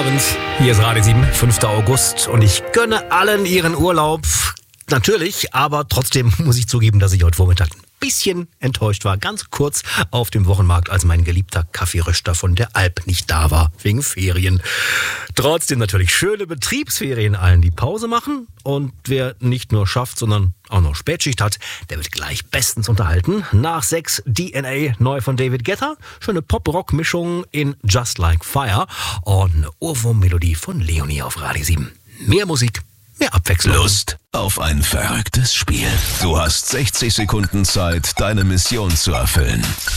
Abend, hier ist Radio 7, 5. August und ich gönne allen ihren Urlaub. Natürlich, aber trotzdem muss ich zugeben, dass ich heute Vormittag ein bisschen enttäuscht war. Ganz kurz auf dem Wochenmarkt, als mein geliebter Kaffeeröster von der Alp nicht da war, wegen Ferien. Trotzdem natürlich schöne Betriebsferien allen, die Pause machen. Und wer nicht nur schafft, sondern auch noch Spätschicht hat, der wird gleich bestens unterhalten. Nach 6 DNA neu von David Guetta, schöne Pop-Rock-Mischung in Just Like Fire und eine Ohrwurm-Melodie von Leonie auf Radio 7. Mehr Musik, mehr Abwechslung. Lust auf ein verrücktes Spiel. Du hast 60 Sekunden Zeit, deine Mission zu erfüllen.